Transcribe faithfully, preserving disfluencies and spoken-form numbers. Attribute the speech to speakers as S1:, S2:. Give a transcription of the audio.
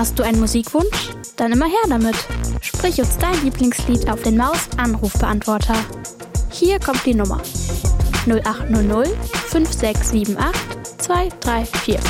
S1: Hast du einen Musikwunsch? Dann immer her damit. Sprich uns dein Lieblingslied auf den Maus-Anrufbeantworter. Hier kommt die Nummer null acht null null fünf sechs sieben acht zwei drei vier.